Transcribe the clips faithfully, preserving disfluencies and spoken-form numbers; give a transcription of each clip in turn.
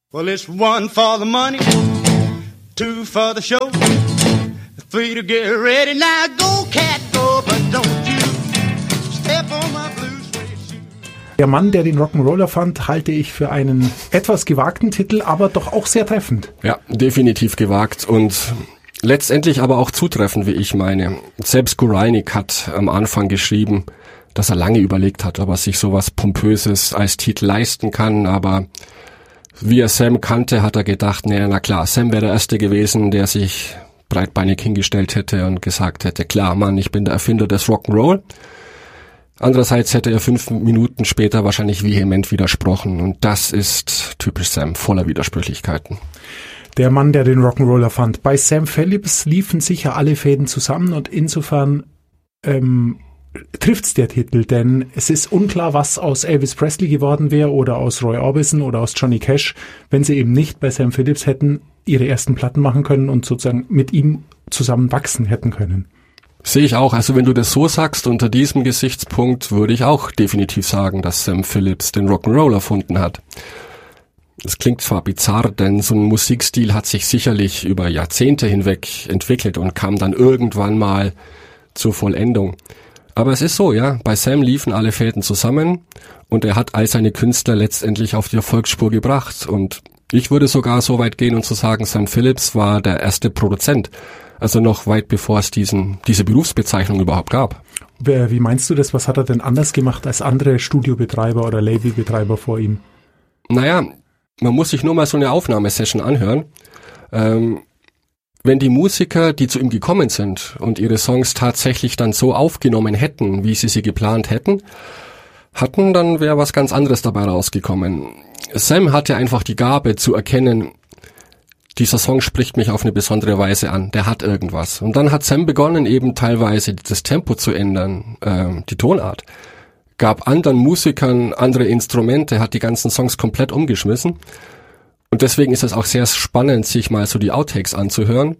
Well, it's one for the money, two for the show, three to get ready. Now go, cat, go, but don't you step on my blue suede shoe. Der Mann, der den Rock'n'Roller fand, halte ich für einen etwas gewagten Titel, aber doch auch sehr treffend. Ja, definitiv gewagt und letztendlich aber auch zutreffend, wie ich meine. Selbst Guralnick hat am Anfang geschrieben, dass er lange überlegt hat, ob er sich sowas Pompöses als Titel leisten kann, aber wie er Sam kannte, hat er gedacht, naja, na klar, Sam wäre der Erste gewesen, der sich breitbeinig hingestellt hätte und gesagt hätte, klar, Mann, ich bin der Erfinder des Rock'n'Roll. Andererseits hätte er fünf Minuten später wahrscheinlich vehement widersprochen und das ist typisch Sam, voller Widersprüchlichkeiten. Der Mann, der den Rock'n'Roller fand. Bei Sam Phillips liefen sicher alle Fäden zusammen und insofern ähm, trifft's der Titel, denn es ist unklar, was aus Elvis Presley geworden wäre oder aus Roy Orbison oder aus Johnny Cash, wenn sie eben nicht bei Sam Phillips hätten ihre ersten Platten machen können und sozusagen mit ihm zusammen wachsen hätten können. Sehe ich auch. Also wenn du das so sagst, unter diesem Gesichtspunkt würde ich auch definitiv sagen, dass Sam Phillips den Rock'n'Roll erfunden hat. Das klingt zwar bizarr, denn so ein Musikstil hat sich sicherlich über Jahrzehnte hinweg entwickelt und kam dann irgendwann mal zur Vollendung. Aber es ist so, ja, bei Sam liefen alle Fäden zusammen und er hat all seine Künstler letztendlich auf die Erfolgsspur gebracht. Und ich würde sogar so weit gehen und zu sagen, Sam Phillips war der erste Produzent. Also noch weit bevor es diesen, diese Berufsbezeichnung überhaupt gab. Wie meinst du das? Was hat er denn anders gemacht als andere Studiobetreiber oder Labelbetreiber vor ihm? Naja, man muss sich nur mal so eine Aufnahmesession anhören. Ähm, wenn die Musiker, die zu ihm gekommen sind und ihre Songs tatsächlich dann so aufgenommen hätten, wie sie sie geplant hätten, hatten, dann wäre was ganz anderes dabei rausgekommen. Sam hatte einfach die Gabe zu erkennen, dieser Song spricht mich auf eine besondere Weise an, der hat irgendwas. Und dann hat Sam begonnen, eben teilweise das Tempo zu ändern, äh, die Tonart. Gab anderen Musikern andere Instrumente, hat die ganzen Songs komplett umgeschmissen. Und deswegen ist es auch sehr spannend, sich mal so die Outtakes anzuhören.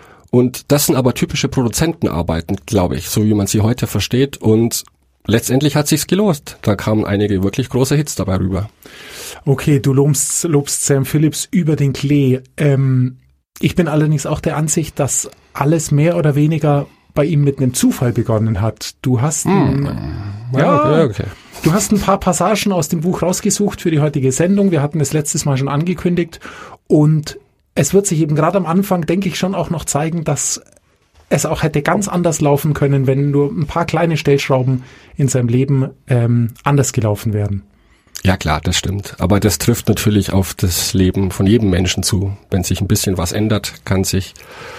Und das sind aber typische Produzentenarbeiten, glaube ich, so wie man sie heute versteht. Und letztendlich hat sich's gelost. Da kamen einige wirklich große Hits dabei rüber. Okay, du lobst, lobst Sam Phillips über den Klee. Ähm, ich bin allerdings auch der Ansicht, dass alles mehr oder weniger bei ihm mit einem Zufall begonnen hat. Du hast hm. ein, ja, ja, okay, okay. Du hast ein paar Passagen aus dem Buch rausgesucht für die heutige Sendung. Wir hatten es letztes Mal schon angekündigt und es wird sich eben gerade am Anfang, denke ich, schon auch noch zeigen, dass es auch hätte ganz anders laufen können, wenn nur ein paar kleine Stellschrauben in seinem Leben ähm, anders gelaufen wären. Ja klar, das stimmt. Aber das trifft natürlich auf das Leben von jedem Menschen zu. Wenn sich ein bisschen was ändert, kann sich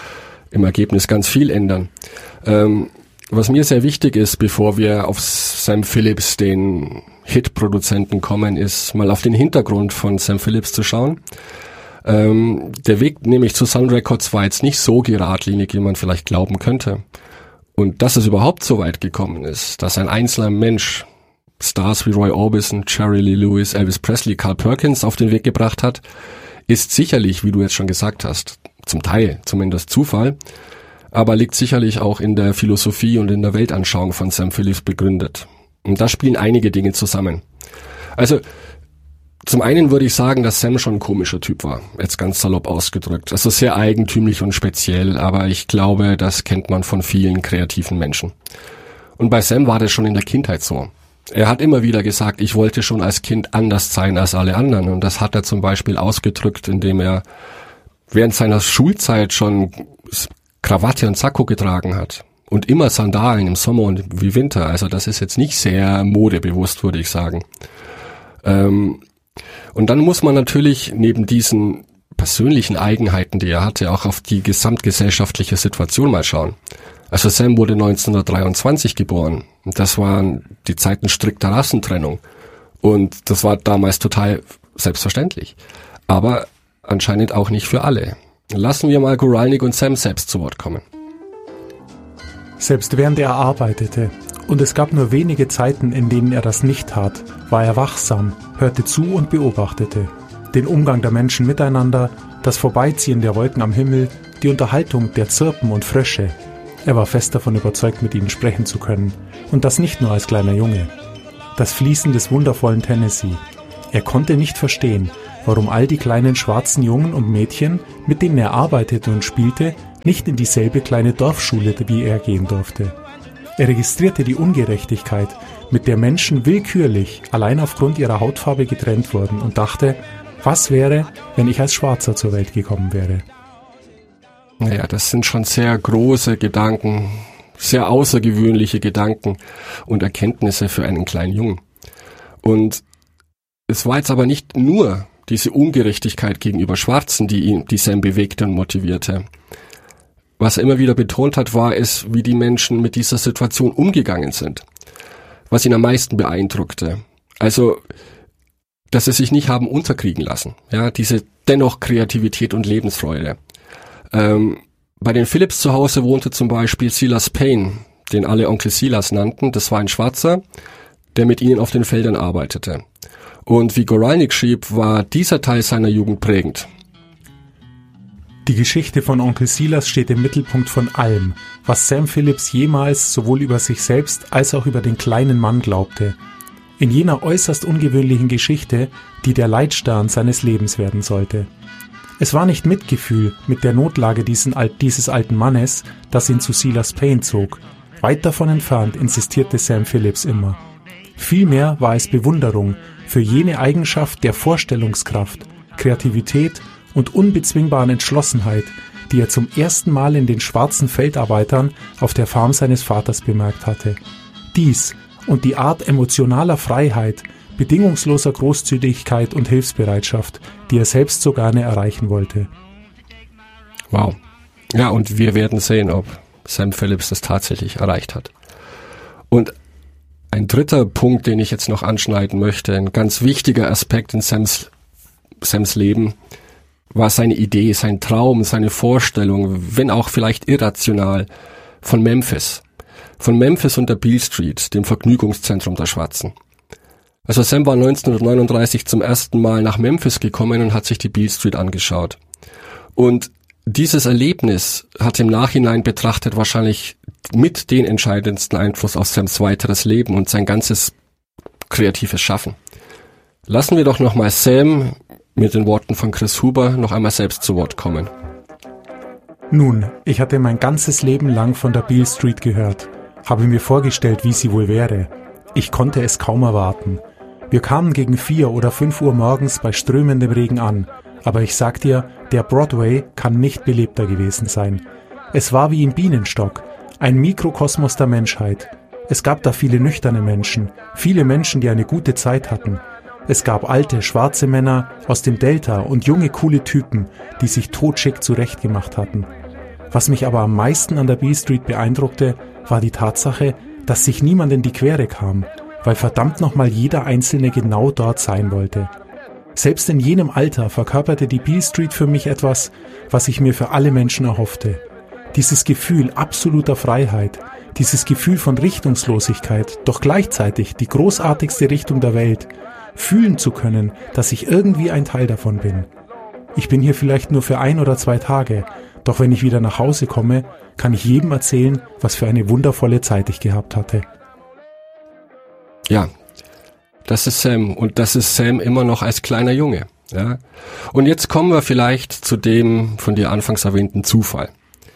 im Ergebnis ganz viel ändern. Ähm, was mir sehr wichtig ist, bevor wir auf Sam Phillips, den Hit-Produzenten, kommen, ist mal auf den Hintergrund von Sam Phillips zu schauen. Ähm, der Weg nämlich zu Sun Records war jetzt nicht so geradlinig, wie man vielleicht glauben könnte. Und dass es überhaupt so weit gekommen ist, dass ein einzelner Mensch Stars wie Roy Orbison, Jerry Lee Lewis, Elvis Presley, Carl Perkins auf den Weg gebracht hat, ist sicherlich, wie du jetzt schon gesagt hast, zum Teil zumindest Zufall, aber liegt sicherlich auch in der Philosophie und in der Weltanschauung von Sam Phillips begründet. Und da spielen einige Dinge zusammen. Also zum einen würde ich sagen, dass Sam schon ein komischer Typ war, jetzt ganz salopp ausgedrückt. Also sehr eigentümlich und speziell, aber ich glaube, das kennt man von vielen kreativen Menschen. Und bei Sam war das schon in der Kindheit so. Er hat immer wieder gesagt, ich wollte schon als Kind anders sein als alle anderen. Und das hat er zum Beispiel ausgedrückt, indem er während seiner Schulzeit schon Krawatte und Sakko getragen hat. Und immer Sandalen im Sommer und wie Winter. Also das ist jetzt nicht sehr modebewusst, würde ich sagen. Ähm, und dann muss man natürlich neben diesen persönlichen Eigenheiten, die er hatte, auch auf die gesamtgesellschaftliche Situation mal schauen. Also Sam wurde neunzehnhundertdreiundzwanzig geboren. Das waren die Zeiten strikter Rassentrennung. Und das war damals total selbstverständlich. Aber anscheinend auch nicht für alle. Lassen wir mal Guralnick und Sam selbst zu Wort kommen. Selbst während er arbeitete, und es gab nur wenige Zeiten, in denen er das nicht tat, war er wachsam, hörte zu und beobachtete. Den Umgang der Menschen miteinander, das Vorbeiziehen der Wolken am Himmel, die Unterhaltung der Zirpen und Frösche. Er war fest davon überzeugt, mit ihnen sprechen zu können. Und das nicht nur als kleiner Junge. Das Fließen des wundervollen Tennessee. Er konnte nicht verstehen, warum all die kleinen schwarzen Jungen und Mädchen, mit denen er arbeitete und spielte, nicht in dieselbe kleine Dorfschule wie er gehen durfte. Er registrierte die Ungerechtigkeit, mit der Menschen willkürlich allein aufgrund ihrer Hautfarbe getrennt wurden und dachte, was wäre, wenn ich als Schwarzer zur Welt gekommen wäre? Naja, das sind schon sehr große Gedanken, sehr außergewöhnliche Gedanken und Erkenntnisse für einen kleinen Jungen. Und es war jetzt aber nicht nur diese Ungerechtigkeit gegenüber Schwarzen, die ihn, die Sam bewegte und motivierte. Was er immer wieder betont hat, war es, wie die Menschen mit dieser Situation umgegangen sind. Was ihn am meisten beeindruckte. Also, dass sie sich nicht haben unterkriegen lassen. Ja, diese dennoch Kreativität und Lebensfreude. Ähm, bei den Phillips zu Hause wohnte zum Beispiel Silas Payne, den alle Onkel Silas nannten. Das war ein Schwarzer, der mit ihnen auf den Feldern arbeitete. Und wie Goralnik schrieb, war dieser Teil seiner Jugend prägend. Die Geschichte von Onkel Silas steht im Mittelpunkt von allem, was Sam Phillips jemals sowohl über sich selbst als auch über den kleinen Mann glaubte. In jener äußerst ungewöhnlichen Geschichte, die der Leitstern seines Lebens werden sollte. Es war nicht Mitgefühl mit der Notlage diesen, dieses alten Mannes, das ihn zu Silas Payne zog. Weit davon entfernt, insistierte Sam Phillips immer. Vielmehr war es Bewunderung für jene Eigenschaft der Vorstellungskraft, Kreativität und unbezwingbaren Entschlossenheit, die er zum ersten Mal in den schwarzen Feldarbeitern auf der Farm seines Vaters bemerkt hatte. Dies und die Art emotionaler Freiheit, bedingungsloser Großzügigkeit und Hilfsbereitschaft, die er selbst so gerne erreichen wollte. Wow. Ja, und wir werden sehen, ob Sam Phillips das tatsächlich erreicht hat. Und ein dritter Punkt, den ich jetzt noch anschneiden möchte, ein ganz wichtiger Aspekt in Sams, Sams Leben, war seine Idee, sein Traum, seine Vorstellung, wenn auch vielleicht irrational, von Memphis. Von Memphis und der Beale Street, dem Vergnügungszentrum der Schwarzen. Also Sam war neunzehnhundertneununddreißig zum ersten Mal nach Memphis gekommen und hat sich die Beale Street angeschaut. Und dieses Erlebnis hat im Nachhinein betrachtet wahrscheinlich mit den entscheidendsten Einfluss auf Sams weiteres Leben und sein ganzes kreatives Schaffen. Lassen wir doch nochmal Sam mit den Worten von Chris Huber noch einmal selbst zu Wort kommen. Nun, ich hatte mein ganzes Leben lang von der Beale Street gehört, habe mir vorgestellt, wie sie wohl wäre. Ich konnte es kaum erwarten. Wir kamen gegen vier oder fünf Uhr morgens bei strömendem Regen an, aber ich sag dir, der Broadway kann nicht belebter gewesen sein. Es war wie im Bienenstock, ein Mikrokosmos der Menschheit. Es gab da viele nüchterne Menschen, viele Menschen, die eine gute Zeit hatten. Es gab alte, schwarze Männer aus dem Delta und junge, coole Typen, die sich totschick zurechtgemacht hatten. Was mich aber am meisten an der Beale Street beeindruckte, war die Tatsache, dass sich niemand in die Quere kam, weil verdammt nochmal jeder Einzelne genau dort sein wollte. Selbst in jenem Alter verkörperte die Beale Street für mich etwas, was ich mir für alle Menschen erhoffte. Dieses Gefühl absoluter Freiheit, dieses Gefühl von Richtungslosigkeit, doch gleichzeitig die großartigste Richtung der Welt, fühlen zu können, dass ich irgendwie ein Teil davon bin. Ich bin hier vielleicht nur für ein oder zwei Tage, doch wenn ich wieder nach Hause komme, kann ich jedem erzählen, was für eine wundervolle Zeit ich gehabt hatte. Ja, das ist Sam und das ist Sam immer noch als kleiner Junge. Ja. Und jetzt kommen wir vielleicht zu dem von dir anfangs erwähnten Zufall.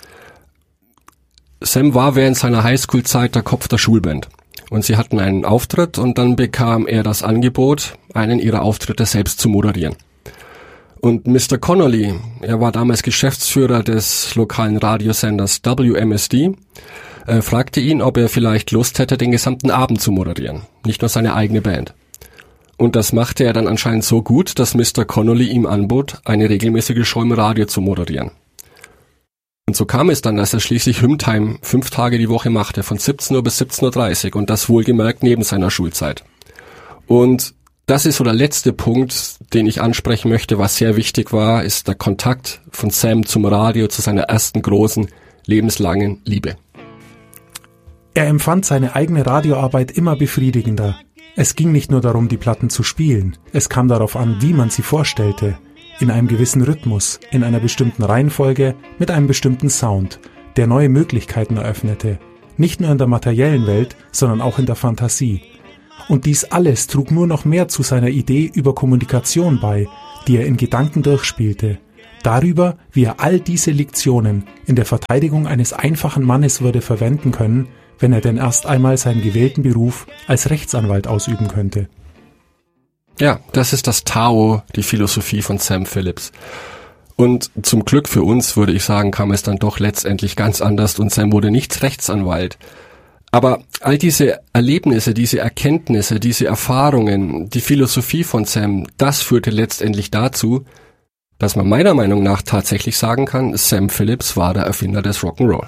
Sam war während seiner Highschool-Zeit der Kopf der Schulband. Und sie hatten einen Auftritt und dann bekam er das Angebot, einen ihrer Auftritte selbst zu moderieren. Und Mister Connolly, er war damals Geschäftsführer des lokalen Radiosenders W M S D, äh, fragte ihn, ob er vielleicht Lust hätte, den gesamten Abend zu moderieren, nicht nur seine eigene Band. Und das machte er dann anscheinend so gut, dass Mister Connolly ihm anbot, eine regelmäßige Show im Radio zu moderieren. Und so kam es dann, dass er schließlich Hymntime fünf Tage die Woche machte, von siebzehn Uhr bis siebzehn Uhr dreißig und das wohlgemerkt neben seiner Schulzeit. Und das ist so der letzte Punkt, den ich ansprechen möchte, was sehr wichtig war, ist der Kontakt von Sam zum Radio, zu seiner ersten großen, lebenslangen Liebe. Er empfand seine eigene Radioarbeit immer befriedigender. Es ging nicht nur darum, die Platten zu spielen, es kam darauf an, wie man sie vorstellte. In einem gewissen Rhythmus, in einer bestimmten Reihenfolge, mit einem bestimmten Sound, der neue Möglichkeiten eröffnete. Nicht nur in der materiellen Welt, sondern auch in der Fantasie. Und dies alles trug nur noch mehr zu seiner Idee über Kommunikation bei, die er in Gedanken durchspielte, darüber, wie er all diese Lektionen in der Verteidigung eines einfachen Mannes würde verwenden können, wenn er denn erst einmal seinen gewählten Beruf als Rechtsanwalt ausüben könnte. Ja, das ist das Tao, die Philosophie von Sam Phillips. Und zum Glück für uns, würde ich sagen, kam es dann doch letztendlich ganz anders und Sam wurde nicht Rechtsanwalt. Aber all diese Erlebnisse, diese Erkenntnisse, diese Erfahrungen, die Philosophie von Sam, das führte letztendlich dazu, dass man meiner Meinung nach tatsächlich sagen kann, Sam Phillips war der Erfinder des Rock'n'Roll.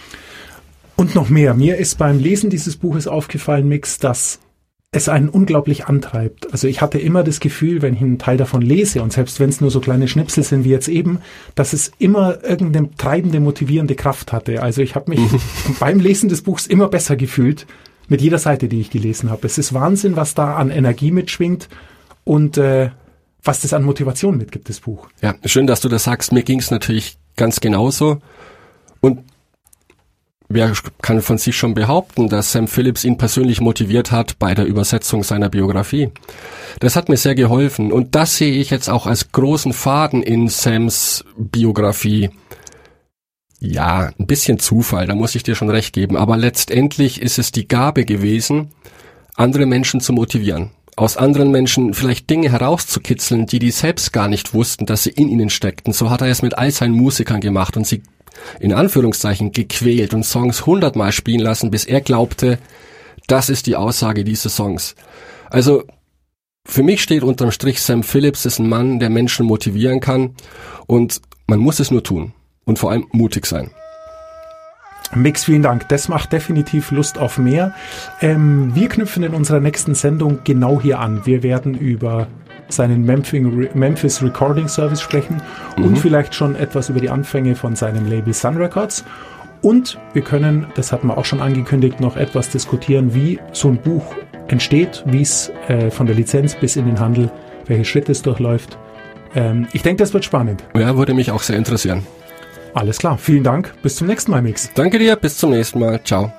Und noch mehr. Mir ist beim Lesen dieses Buches aufgefallen, Mix, dass es einen unglaublich antreibt. Also ich hatte immer das Gefühl, wenn ich einen Teil davon lese, und selbst wenn es nur so kleine Schnipsel sind wie jetzt eben, dass es immer irgendeine treibende, motivierende Kraft hatte. Also ich habe mich beim Lesen des Buchs immer besser gefühlt, mit jeder Seite, die ich gelesen habe. Es ist Wahnsinn, was da an Energie mitschwingt und äh, was das an Motivation mitgibt, das Buch. Ja, schön, dass du das sagst. Mir ging es natürlich ganz genauso. Und wer kann von sich schon behaupten, dass Sam Phillips ihn persönlich motiviert hat bei der Übersetzung seiner Biografie? Das hat mir sehr geholfen. Und das sehe ich jetzt auch als großen Faden in Sams Biografie. Ja, ein bisschen Zufall, da muss ich dir schon recht geben. Aber letztendlich ist es die Gabe gewesen, andere Menschen zu motivieren. Aus anderen Menschen vielleicht Dinge herauszukitzeln, die die selbst gar nicht wussten, dass sie in ihnen steckten. So hat er es mit all seinen Musikern gemacht und sie in Anführungszeichen gequält und Songs hundertmal spielen lassen, bis er glaubte, das ist die Aussage dieses Songs. Also für mich steht unterm Strich, Sam Phillips ist ein Mann, der Menschen motivieren kann und man muss es nur tun und vor allem mutig sein. Mix, vielen Dank. Das macht definitiv Lust auf mehr. Ähm, wir knüpfen in unserer nächsten Sendung genau hier an. Wir werden über seinen Memphis Recording Service sprechen mhm. und vielleicht schon etwas über die Anfänge von seinem Label Sun Records. Und wir können, das hatten wir auch schon angekündigt, noch etwas diskutieren, wie so ein Buch entsteht, wie es äh, von der Lizenz bis in den Handel, welche Schritte es durchläuft. Ähm, ich denke, das wird spannend. Ja, würde mich auch sehr interessieren. Alles klar, vielen Dank. Bis zum nächsten Mal, Mix. Danke dir, bis zum nächsten Mal. Ciao.